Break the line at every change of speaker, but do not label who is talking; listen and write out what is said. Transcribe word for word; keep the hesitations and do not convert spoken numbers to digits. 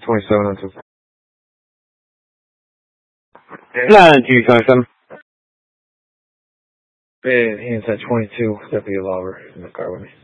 twenty-seven until.
nine two twenty-seven.
And he inside twenty-two, Deputy Lawler in the car with me.